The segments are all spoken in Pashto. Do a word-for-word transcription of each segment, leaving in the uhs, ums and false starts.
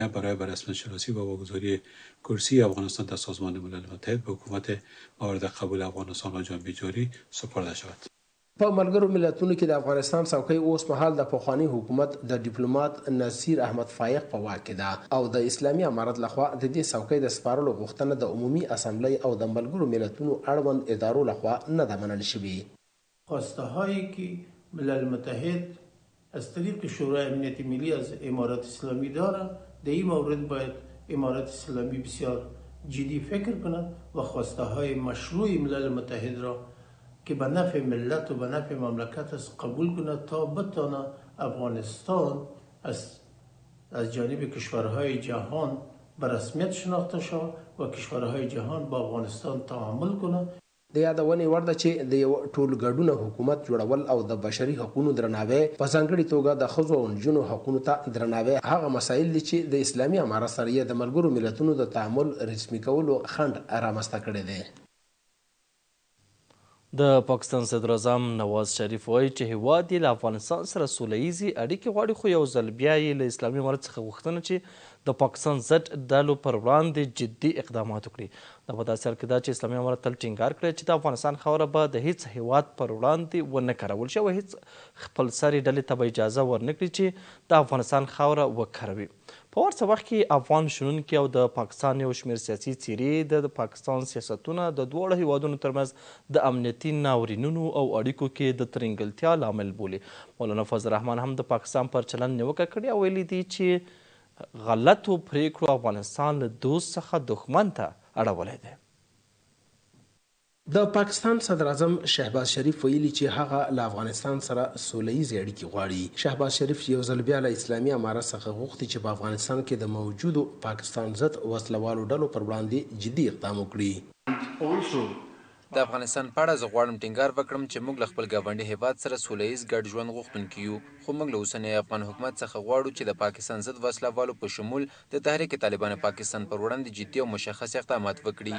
برای به رسمیت شناسی و واگذاری کرسی افغانستان در سازمان ملل متحد به حکومت مورد قبول افغانستان و جنبی جاری سپرده شود. په ملګرو ملتونو کې د افغانستان څوکۍ اوس مهال د پخوانی حکومت د ډیپلوماټ نصیر احمد فایق په واک کې ده او د اسلامي امارت لخوا د دې څوکۍ د سپارلو غوښتنه د عمومي اسامبلی او د ملګرو ملتونو اړوند ادارو لخوا نه ده منل شوې. خواسته هایی که ملل متحد از طریق شورای امنیت ملی از امارت اسلامی داره در این مورد باید امارت اسلامی بسیار جدی فکر کند و خواسته های مشروع ملل متحد را که به نفع ملت و به نفع مملکت است قبول کند تا بتانه افغانستان از از جانب کشورهای جهان به رسمیت شناخته شود و کشورهای جهان با افغانستان تعامل کند. د یادونې وړ ده چې د یو ټولګډونه حکومت جوړول او د بشري حقوقو درناوی په ځانګړې توګه د ښځو او نجونو حقوقو ته درناوی هغه مسایل دي چې د اسلامي امارت سره یې د ملګرو ملتونو د تعامل رسمي کولو خنډ رامنځته کړی دی. د پاکستان صدر اعظم نواز شریف وایي چې هیواد یې له افغانستان سره سوله ییزې اړیکې غواړي، خو یو ځل بیا یې له اسلامي امارت څخه غوښتنه چې د پاکستان ضد ډلو پر وړاندې جدي اقدامات وکړي. دا په داسې حال کې ده چې اسلامي امارت تل ټینګار کړی چې د افغانستان خاوره به د هیڅ هیواد پر وړاندې ونه کارول شي او هیڅ خپلسرې ډلې ته به اجازه ورنه کړي چې د افغانستان خاوره وکاروي. په ورته وخت کې افغان شنونکي او د پاکستان یو شمېر سیاسي څیرې د پاکستان سیاستونه د دواړو هیوادونو ترمنځ د امنیتي ناورینونو او اړیکو کې د ترنګلتیا لامل بولي. مولانا فضل الرحمن هم د پاکستان پر چلند نیوکه کړې او ویلي دي چې غلطو پریکړو افغانستان له دوست څخه دښمن ته اړولی دی. د پاکستان صدر اعظم شهباز شریف ویلي چې هغه له افغانستان سره سوله ییزې اړیکې غواړي. شهباز شریف یو ځل بیا له اسلامي امارت څخه غوښتي چې په افغانستان کې د موجودو پاکستان ضد وسلوالو ډلو پر وړاندې جدي اقدام وکړي. د افغانستان په اړه زه غواړم ټینګار وکړم چې موږ له خپل ګاونډي هیواد سره سوله ییز ګډ ژوند غوښتونکي یو، خو موږ له اوسني افغان حکومت څخه غواړو چې د پاکستان ضد وسله په شمول د تحریک طالبان پاکستان پر وړاندې جدي او مشخص اقدامات وکړي.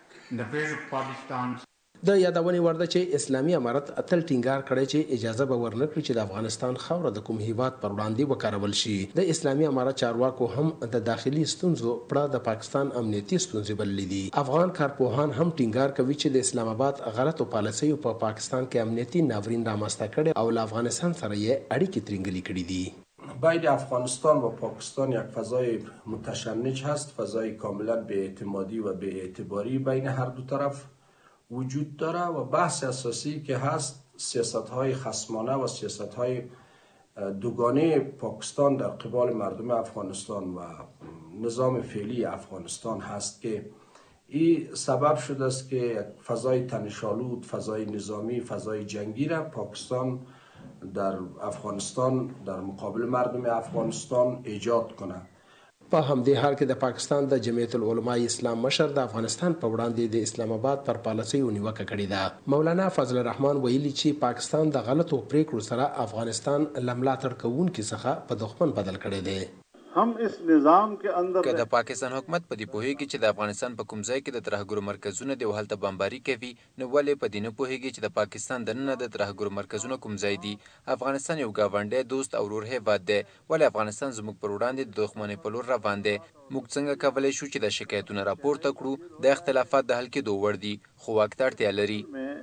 د یادونې وړ ده چې اسلامي امارت تل ټینګار کړی چې اجازه به ورنه کړي چې د افغانستان خاوره د کوم هیواد پر وړاندې وکارول شي. د اسلامي امارت چارواکو هم د داخلي ستونزو پړه د پاکستان امنیتي ستونزې بللې دي. افغان کارپوهان هم ټینګار کوي چې د اسلام آباد غلطو پالیسیو په پاکستان کې امنیتي ناورین رامنځته کړی او له افغانستان سره یې اړیکې ترنګلې کړي دي. بین افغانستان و پاکستان یک فضای متشنج هست، فضای کاملا بی‌اعتمادی و بی‌اعتباری بین هر دو طرف وجود داره و بحث اساسی که هست سیاست های خصمانه و سیاست های دوگانه پاکستان در قبال مردم افغانستان و نظام فعلی افغانستان هست که این سبب شده است که فضای تنش‌آلود، فضای نظامی، فضای جنگی را پاکستان در افغانستان در مقابل مردم افغانستان ایجاد کنه. په همدې حال کې د پاکستان د جمعیت العلماء اسلام مشر د افغانستان په وړاندې د اسلام آباد پر پالیسیو نیوکه کړې ده. مولانا فضل الرحمن ویلي چې پاکستان د غلطو پریکړو سره افغانستان له ملاتړ کوونکي څخه په دښمن بدل کړی دی. هم اس نظام کې اندر که د پاکستان حکومت په دې پوهیږي چې د افغانستان په کوم ځای کې د ترهګرو مرکزونه دی او هلته بمباري کوي، نو ولې په دې نه پوهیږي چې د پاکستان دننه د ترهګرو مرکزونه کوم ځای دي؟ افغانستان یو ګاونډی دوست او ورور هیواد دی، ولې افغانستان زموږ پر وړاندې د دښمنۍ په لور روان دی؟ موږ څنګه کولی شو چې د شکایتونه راپورته کړو؟ د اختلافات د حل کېدو وړ دي، خو واک ته اړتیا لري.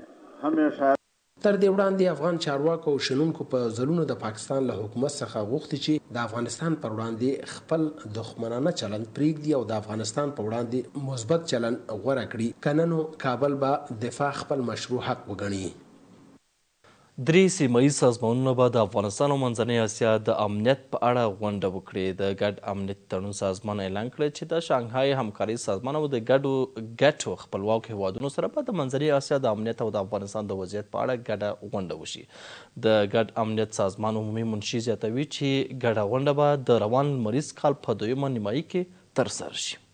تر دې وړاندې افغان چارواکو او شنونکو په ځلونو د پاکستان له حکومت څخه غوښتي چې د افغانستان پر وړاندې خپل دښمنانه چلند پرېږدي او د افغانستان په وړاندې مثبت چلند غوره کړي، کنه نو کابل به دفاع خپل مشروع حق وګڼي. درې سیمه ییز سازمانونه به د افغانستان او منځنۍ اسیا د امنیت په اړه غونډه وکړي. د ګډ امنیت تړون سازمان اعلان کړی چې د شانګهای همکارۍ سازمان او د ګډو ګټو خپلواکو هیوادونو سره به د منځنۍ اسیا د امنیت او د افغانستان د وضعیت په اړه ګډه غونډه وشي. د ګډ امنیت سازمان عمومي منشي زیاتوي چې ګډه غونډه به د روان لمریز کال په دویمه نیمایي کې ترسره شي.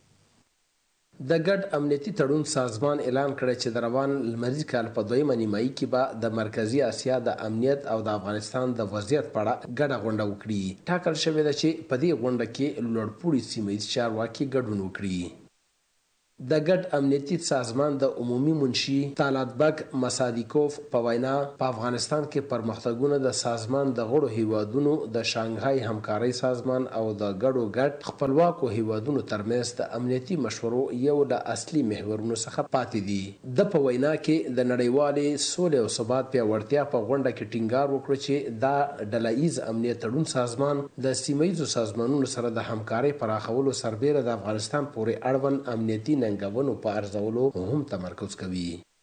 د ګډ امنیتي تړون سازمان اعلان کړی چې د روان لمریز کال په دویمه نیمایي کې به د مرکزي اسیا د امنیت او د افغانستان د وضعیت په اړه ګډه غونډه وکړي. ټاکل شوې ده چې په دې غونډه کې لوړپوړي سیمه ییز چارواکي ګډون وکړي. د ګډ امنیتي سازمان د عمومي منشي طالاتبک مسادیکوف په وینا په افغانستان کې پرمختګونه د سازمان د غړو هیوادونو د شانګهای همکارۍ سازمان او د ګډو ګډ خپلواکو هیوادونو ترمنځ د امنیتي مشورو یو له اصلي محورونو څخه پاتې دي. د په وینا کې د نړیوالې سولې او ثبات پیاوړتیا په غونډه کې ټینګار وکړ چې دا ډلهییز امنیت تړون سازمان د سیمه ییزو سازمانونو سره د همکارۍ پراخولو سربیره د افغانستان پورې اړوند امنیتي ننګونو په ارزولو هم تمرکز کوي.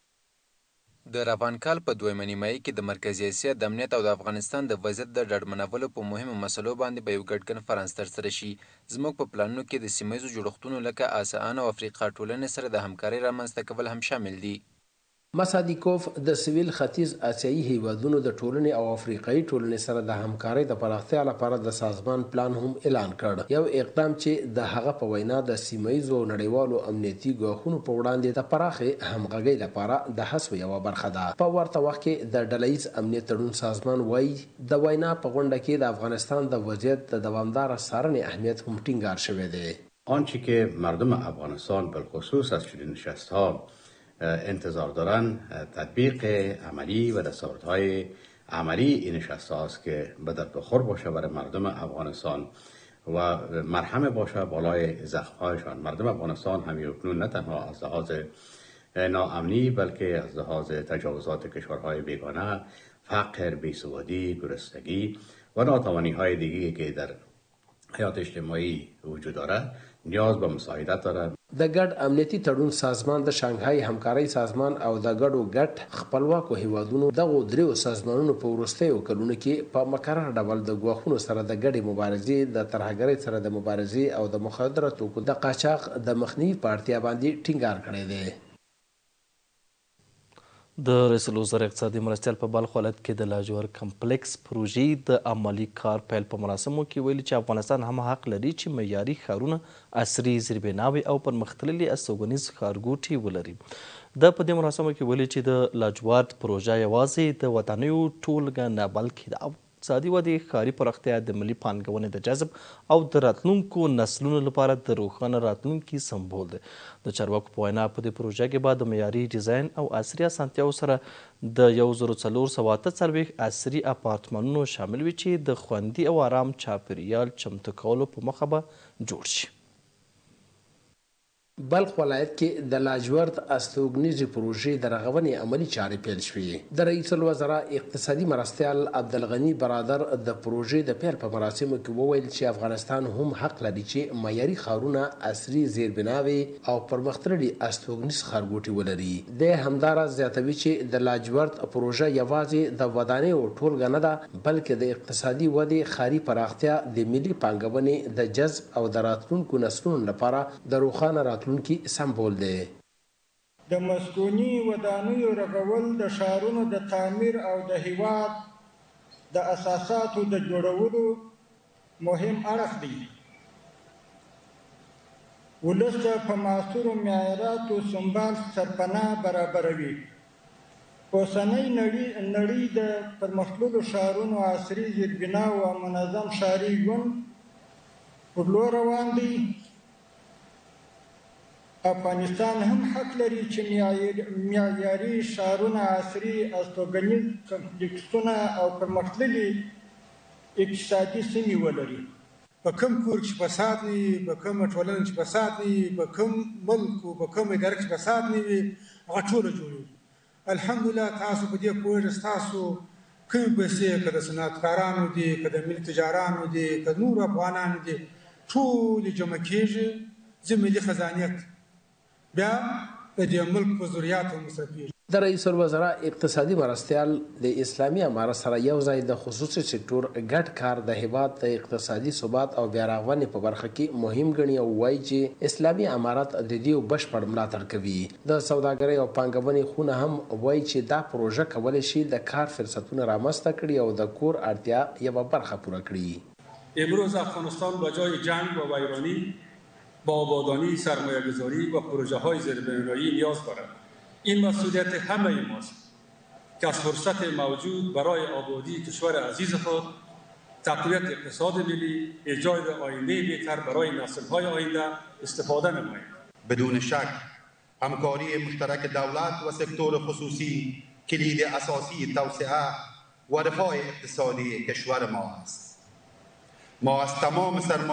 د روان کال په دویمه نیمایي کې د مرکزي اسیا د امنیت او د افغانستان د وضعیت د ډاډمنولو په مهمو مسلو باندې به یو ګډ کنفرانس ترسره شي. زموږ په پلانونو کې د سیمه ییزو جوړښتونو لکه آسیان او افریقا ټولنې سره د همکارۍ رامنځته کول هم شامل دي. مسادیکوف د سویل ختیځ آسیایي هیوادونو د ټولنې او افریقایي ټولنې سره د همکارۍ د پراختیا لپاره د سازمان پلان هم اعلان کړ، یو اقدام چې د هغه په وینا د سیمه ییزو او نړیوالو امنیتي ګواښونو په وړاندې د پراخې همغږۍ لپاره د هڅو یوه برخه ده. په ورته وخت کې د ډلهییز امنیت تړون سازمان وایي د وینا په غونډه کې د افغانستان د وضعیت د دوامداره څارنې اهمیت هم ټینګار شوی دی. آنچه که مردم افغانستان بالخصوص از چنین نشست‌ها انتظار دارند تطبیق عملی و دستاوردهای عملی این نشست است که به در بخور باشه برای مردم افغانستان و مرهم باشه بالای زخمهایشان. مردم افغانستان همیکنون نه تنها از لحاظ ناامنی بلکه از لحاظ تجاوزات کشورهای بیگانه، فقر، بیسوادی، گرسنگی و ناتوانی های دیگری که در حیات اجتماعی وجود دارد نیاز به مساعدت دارد. د ګډ امنیتي تړون سازمان د شانګهای همکارۍ سازمان او د ګډو ګډ خپلواکو هیوادونو دغو دریو سازمانونو په وروستیو کلونو کې په مکرر ډول د ګواښونو سره د ګډې مبارزې، د ترهګرۍ سره د مبارزې او د مخدره توکو د قاچاق د مخنیوي په اړتیا باندې ټینګار کړی دی. د رئیس الوزراء اقتصادي مرستیال په بلخ ولایت کې د لاجور کمپلیکس پروژې د عملي کار پیل په مراسمو کې ویلي چې افغانستان هم حق لري چې معیاري ښارونه، عصري زیربناوې او پرمختللي استوګنیز ښارګوټي ولري. د په دې مراسمو کې ویلي چې د لاجورد پروژه یوازې د ودانیو ټولګه نه بلکې د اقتصادي ودې، ښاري پراختیا، د ملي پانګونې د جذب او د راتلونکو نسلونو لپاره د روښانه راتلونکي سمبول دی. د چارواکو په وینا په دې پروژه کې به د معیاري ډیزاین او عصري اسانتیاوو سره د یو زرو څلور سوه اته څلوېښت عصري اپارتمانونو شامل وي چې د خوندي او آرام چاپیریال چمتو کولو په موخه به جوړ شي. بلخ ولایت کې د لاجورد استوګنیزې پروژې د رغونې عملي چارې پیل شوې. د رئیس الوزراء اقتصادي مرستیال عبدالغني برادر د پروژې د پیل په مراسمو کې وویل چې افغانستان هم حق لري چې معیاري ښارونه، عصري زیربناوې او پرمختللي استوګنیز ښارګوټي ولري. د همداراز زیاتوي چې د لاجورد پروژه یوازې د ودانیو ټولګه نه ده بلکې د اقتصادي ودې، ښاري پراختیا، د ملي پانګونې د جذب او د راتلونکو نسلونو لپاره د روښانه راتلونکي کی سمبول دی. د مسکوني ودانیو رغول د ښارونو د تعمیر او د هیواد د اساساتو د جوړولو مهم اړخ دی. ولس ته په معاصرو معیاراتو سمبال سرپناه برابروي. اوسنۍ نړۍ د پرمختللو ښارونو، عصري زیربناو او منظم ښاري ژوند پر لور روان دی. افغانستان هم حق لري چې معیاري ښارونه، عصري استوګنیز کمپلیکسونه او پرمختللي اقتصادي سیمې ولري. په کوم کور کې فساد نه وي، په کومه ټولنه چې فساد نه وي، په کوم ملک او په کومه اداره کې فساد نه وي، هغه ټوله جوړوي. الحمدلله تاسو په دې پوهېږئ، ستاسو کومې پیسې که د صنعتکارانو دي، که د ملي تجارانو دي، که نورو افغانانو دي، ټولې جمع کېږي زه ملي خزانیت بیا د دې ملک په ضروریاتو مصرفېږي. د رئیس الوزراء اقتصادي مرستیال د اسلامي امارت سره یو ځای د خصوصي سکتور ګډ کار د هیواد د اقتصادي ثبات او بیا رغونې په برخه کې مهم ګڼي او وایي چې اسلامي امارت د دې بشپړ ملاتړ کوي. د سوداګرۍ او پانګونې خونه هم وایي چې دا پروژه کولی شي د کار فرصتونه رامنځته کړي او د کور اړتیا یوه برخه پوره کړي. امروز افغانستان با جای جنگ و ویرانی با آبادانی، سرمایه‌گذاری و پروژه‌های زیربنایی نیاز دارد. این مسئولیت همه ماست که از فرصت موجود برای آبادی کشور عزیز خود، تقویت اقتصاد ملی، ایجاد آینده بهتر برای نسل‌های آینده استفاده نماییم. بدون شک همکاری مشترک دولت و سکتور خصوصی کلید اساسی توسعه و رفاه اقتصادی کشور ما است. ما از تمام سرمایه